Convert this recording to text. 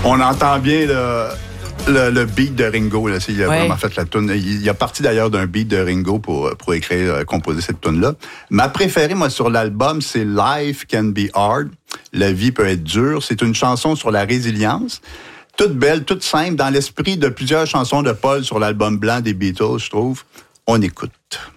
On entend bien le beat de Ringo. Là, il a vraiment fait la tune. Il a parti d'ailleurs d'un beat de Ringo pour composer cette tune-là. Ma préférée, moi, sur l'album, c'est Life Can Be Hard. La vie peut être dure. C'est une chanson sur la résilience. Toute belle, toute simple, dans l'esprit de plusieurs chansons de Paul sur l'album blanc des Beatles, je trouve. On écoute.